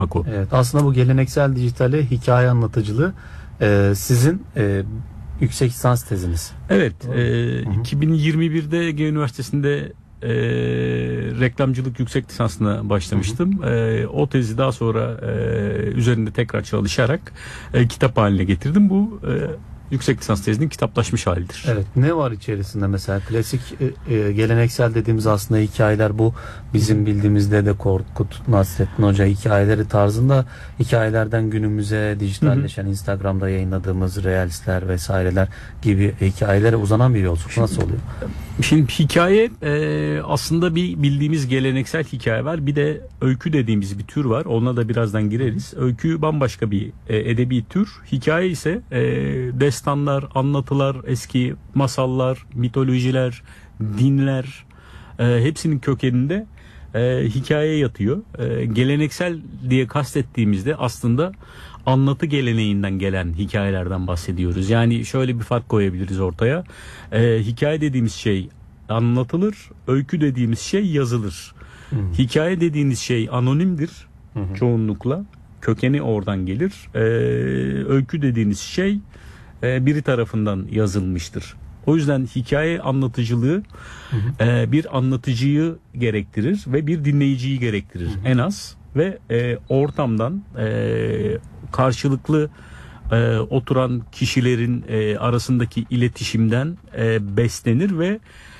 o. Evet, aslında bu geleneksel dijitale hikaye anlatıcılığı sizin yüksek lisans teziniz. Evet, 2021'de Ege Üniversitesi'nde reklamcılık yüksek lisansına başlamıştım. O tezi daha sonra üzerinde tekrar çalışarak kitap haline getirdim. Bu yüksek lisans tezinin kitaplaşmış halidir. Evet, ne var içerisinde mesela klasik geleneksel dediğimiz aslında hikayeler, bu bizim bildiğimiz Dede Korkut, Nasrettin Hoca hikayeleri tarzında hikayelerden günümüze dijitalleşen Instagram'da yayınladığımız realistler vesaireler gibi hikayelere uzanan bir yolculuk nasıl oluyor? Şimdi hikaye aslında bir bildiğimiz geleneksel hikaye var. Bir de öykü dediğimiz bir tür var. Ona da birazdan gireriz. Öykü bambaşka bir edebi tür. Hikaye ise destanlar, anlatılar, eski masallar, mitolojiler, dinler, hepsinin kökeninde hikaye yatıyor. Geleneksel diye kastettiğimizde aslında anlatı geleneğinden gelen hikayelerden bahsediyoruz. Yani şöyle bir fark koyabiliriz ortaya. Hikaye dediğimiz şey anlatılır, öykü dediğimiz şey yazılır. Hikaye dediğiniz şey anonimdir çoğunlukla. Kökeni oradan gelir. Öykü dediğiniz şey biri tarafından yazılmıştır. O yüzden hikaye anlatıcılığı bir anlatıcıyı gerektirir ve bir dinleyiciyi gerektirir en az. Ve ortamdan karşılıklı oturan kişilerin arasındaki iletişimden beslenir ve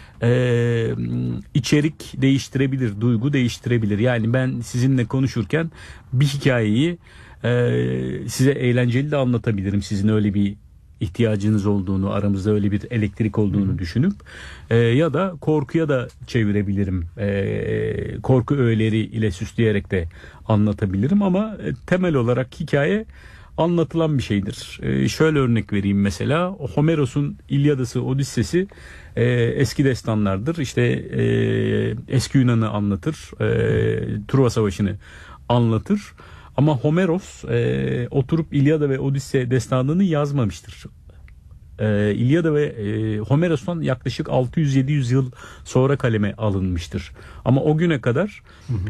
içerik değiştirebilir, duygu değiştirebilir. Yani ben sizinle konuşurken bir hikayeyi size eğlenceli de anlatabilirim. Sizin öyle bir ihtiyacınız olduğunu, aramızda öyle bir elektrik olduğunu düşünüp ya da korkuya da çevirebilirim. Korku öğeleri ile süsleyerek de anlatabilirim ama temel olarak hikaye anlatılan bir şeydir. Şöyle örnek vereyim mesela. Homeros'un İlyadası, Odissesi eski destanlardır. İşte eski Yunan'ı anlatır. Truva Savaşı'nı anlatır. Ama Homeros oturup İlyada ve Odisse destanını yazmamıştır. İlyada ve Homeros'tan yaklaşık 600-700 yıl sonra kaleme alınmıştır. Ama o güne kadar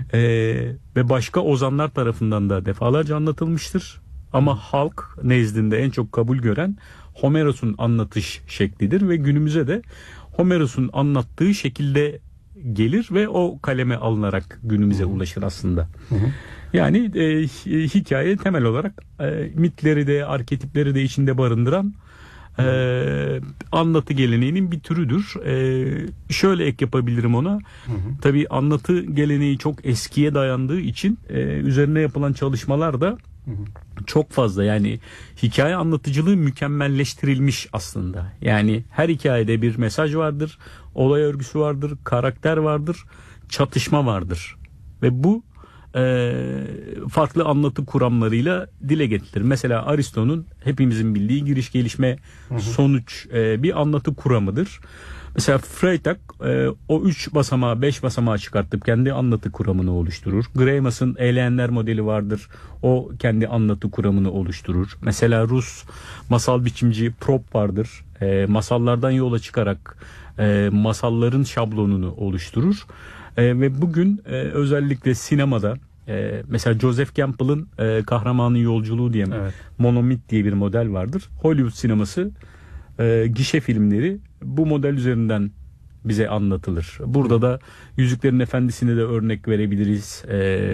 ve başka ozanlar tarafından da defalarca anlatılmıştır. Ama halk nezdinde en çok kabul gören Homeros'un anlatış şeklidir ve günümüze de Homeros'un anlattığı şekilde gelir ve o kaleme alınarak günümüze ulaşır aslında. Yani hikaye temel olarak mitleri de arketipleri de içinde barındıran anlatı geleneğinin bir türüdür. Şöyle ek yapabilirim ona. Tabii anlatı geleneği çok eskiye dayandığı için üzerine yapılan çalışmalar da çok fazla. Yani hikaye anlatıcılığı mükemmelleştirilmiş aslında. Yani her hikayede bir mesaj vardır, olay örgüsü vardır, karakter vardır, çatışma vardır. Ve bu farklı anlatı kuramlarıyla dile getirilir. Mesela Aristo'nun hepimizin bildiği giriş gelişme sonuç bir anlatı kuramıdır. Mesela Freytag o 3 basamağı 5 basamağı çıkartıp kendi anlatı kuramını oluşturur. Greimas'ın Eğleyenler modeli vardır. O kendi anlatı kuramını oluşturur. Mesela Rus masal biçimci Prop vardır. Masallardan yola çıkarak masalların şablonunu oluşturur. Ve bugün özellikle sinemada mesela Joseph Campbell'ın Kahramanın Yolculuğu diye monomit diye bir model vardır. Hollywood sineması gişe filmleri bu model üzerinden bize anlatılır. Burada da Yüzüklerin Efendisi'ne de örnek verebiliriz.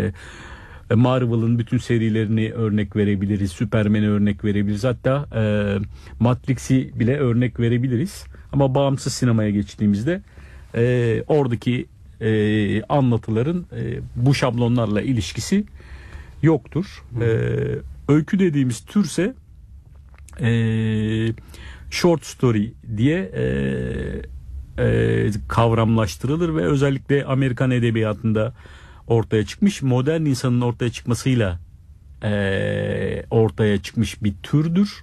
Marvel'ın bütün serilerini örnek verebiliriz. Superman'e örnek verebiliriz. Hatta Matrix'i bile örnek verebiliriz. Ama bağımsız sinemaya geçtiğimizde oradaki anlatıların bu şablonlarla ilişkisi yoktur. Öykü dediğimiz türse short story diye kavramlaştırılır ve özellikle Amerikan edebiyatında ortaya çıkmış, modern insanın ortaya çıkmasıyla ortaya çıkmış bir türdür.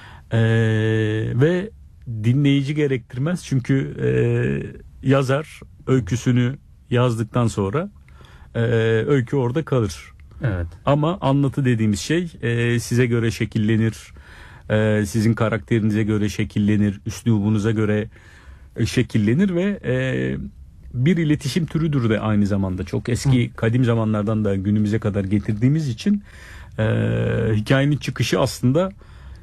Ve dinleyici gerektirmez çünkü yazar öyküsünü yazdıktan sonra öykü orada kalır. Evet. Ama anlatı dediğimiz şey size göre şekillenir, sizin karakterinize göre şekillenir, üslubunuza göre şekillenir ve bir iletişim türüdür de aynı zamanda. Çok eski kadim zamanlardan da günümüze kadar getirdiğimiz için hikayenin çıkışı aslında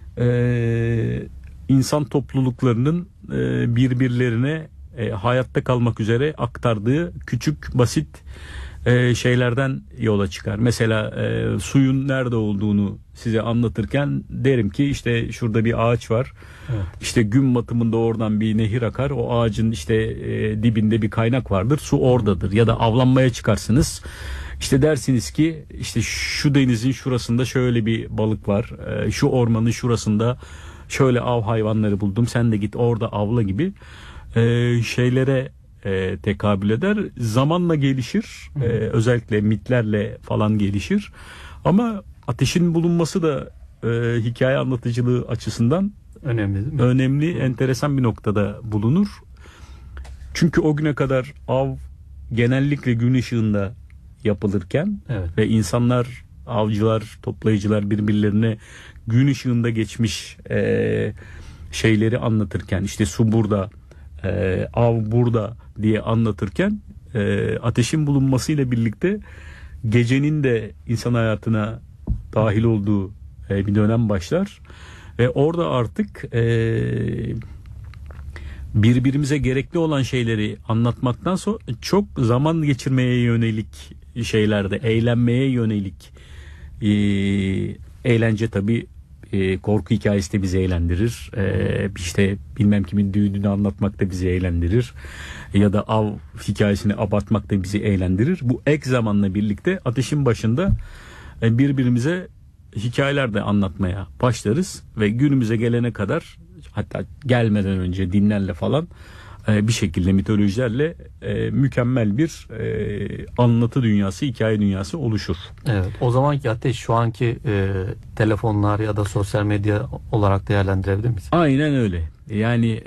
insan topluluklarının birbirlerine hayatta kalmak üzere aktardığı küçük basit şeylerden yola çıkar. Mesela suyun nerede olduğunu size anlatırken derim ki işte şurada bir ağaç var. Evet. İşte gün batımında oradan bir nehir akar. O ağacın işte dibinde bir kaynak vardır. Su oradadır. Ya da avlanmaya çıkarsınız. İşte dersiniz ki işte şu denizin şurasında şöyle bir balık var. Şu ormanın şurasında şöyle av hayvanları buldum. Sen de git orada avla gibi şeylere tekabül eder. Zamanla gelişir. Özellikle mitlerle falan gelişir. Ama ateşin bulunması da hikaye anlatıcılığı açısından Önemli değil mi? önemli, enteresan bir noktada bulunur. Çünkü o güne kadar av genellikle gün ışığında yapılırken Evet. ve insanlar, avcılar, toplayıcılar birbirlerine gün ışığında geçmiş şeyleri anlatırken, işte su burada, av burada diye anlatırken ateşin bulunmasıyla birlikte gecenin de insan hayatına dahil olduğu bir dönem başlar ve orada artık birbirimize gerekli olan şeyleri anlatmaktan sonra çok zaman geçirmeye yönelik şeylerde, eğlenmeye yönelik eğlence tabii. Korku hikayesi de bizi eğlendirir. İşte bilmem kimin düğününü anlatmak da bizi eğlendirir. Ya da av hikayesini abartmak da bizi eğlendirir. Bu ek zamanla birlikte ateşin başında birbirimize hikayeler de anlatmaya başlarız. Ve günümüze gelene kadar, hatta gelmeden önce dinlerle falan bir şekilde mitolojilerle mükemmel bir anlatı dünyası, hikaye dünyası oluşur. Evet. O zamanki ateş şu anki telefonlar ya da sosyal medya olarak değerlendirebilir miyiz? Aynen öyle. Yani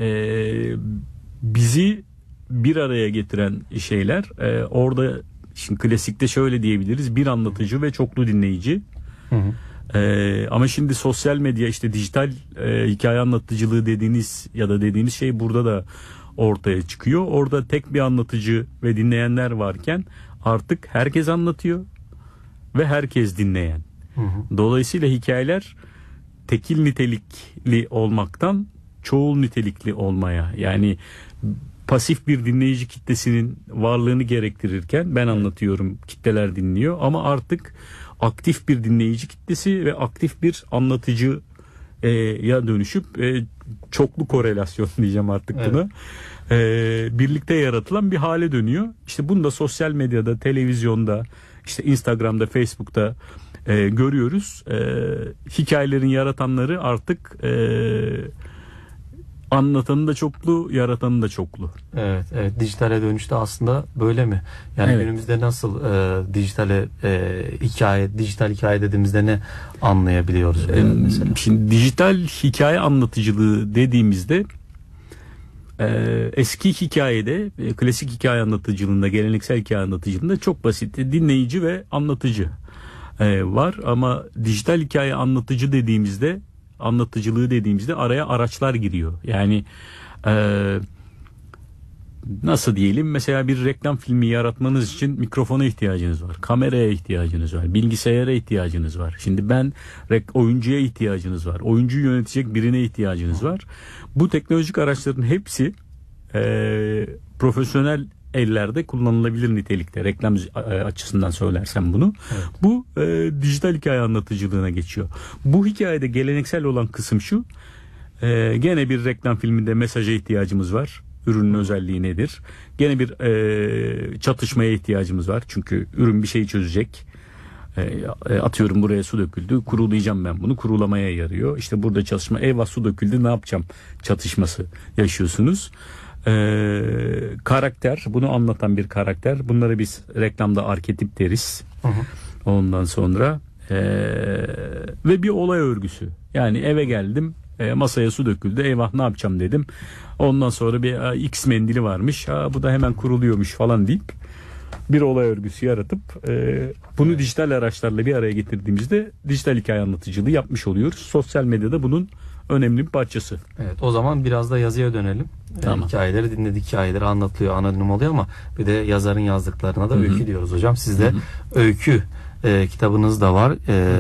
bizi bir araya getiren şeyler orada, şimdi klasikte şöyle diyebiliriz: bir anlatıcı ve çoklu dinleyici. Hı hı. Ama şimdi sosyal medya, işte dijital hikaye anlatıcılığı dediğiniz şey burada da ortaya çıkıyor. Orada tek bir anlatıcı ve dinleyenler varken artık herkes anlatıyor ve herkes dinleyen. Hı hı. Dolayısıyla hikayeler tekil nitelikli olmaktan çoğul nitelikli olmaya, yani pasif bir dinleyici kitlesinin varlığını gerektirirken ben anlatıyorum, kitleler dinliyor, ama artık aktif bir dinleyici kitlesi ve aktif bir anlatıcı ya dönüşüp çoklu korelasyon diyeceğim artık buna. Birlikte yaratılan bir hale dönüyor. İşte bunu da sosyal medyada, televizyonda, işte Instagram'da, Facebook'ta görüyoruz. Hikayelerin yaratanları artık anlatanı da çoklu, yaratanı da çoklu. Evet, evet. Dijitale dönüşte aslında böyle mi? Yani Evet. günümüzde nasıl dijital hikaye dediğimizde ne anlayabiliyoruz mesela? Şimdi dijital hikaye anlatıcılığı dediğimizde eski hikayede, klasik hikaye anlatıcılığında, geleneksel hikaye anlatıcılığında çok basit dinleyici ve anlatıcı var, ama dijital hikaye anlatıcılığı dediğimizde araya araçlar giriyor. Yani nasıl diyelim, mesela bir reklam filmi yaratmanız için mikrofona ihtiyacınız var, kameraya ihtiyacınız var, bilgisayara ihtiyacınız var. Şimdi oyuncuya ihtiyacınız var, oyuncuyu yönetecek birine ihtiyacınız var. Bu teknolojik araçların hepsi profesyonel ellerde kullanılabilir nitelikte, reklam açısından söylersem bunu. Evet. Bu dijital hikaye anlatıcılığına geçiyor. Bu hikayede geleneksel olan kısım şu: gene bir reklam filminde mesaja ihtiyacımız var. Ürünün özelliği nedir? Gene bir çatışmaya ihtiyacımız var. Çünkü ürün bir şeyi çözecek. Atıyorum, buraya su döküldü, kurulayacağım ben bunu, kurulamaya yarıyor. İşte burada çalışma, eyvah su döküldü, ne yapacağım çatışması yaşıyorsunuz. Karakter, bunu anlatan bir karakter. Bunları biz reklamda arketip deriz. Hı hı. Ondan sonra ve bir olay örgüsü. Yani eve geldim, masaya su döküldü, eyvah ne yapacağım dedim. Ondan sonra bir X mendili varmış, bu da hemen kuruluyormuş falan deyip bir olay örgüsü yaratıp bunu dijital araçlarla bir araya getirdiğimizde dijital hikaye anlatıcılığı yapmış oluyoruz. Sosyal medyada bunun önemli bir parçası. Evet, o zaman biraz da yazıya dönelim. Tamam. Hikayeleri dinledik, hikayeleri anlatılıyor, anonim oluyor ama bir de yazarın yazdıklarına da öykü diyoruz hocam. Sizde öykü kitabınız da var.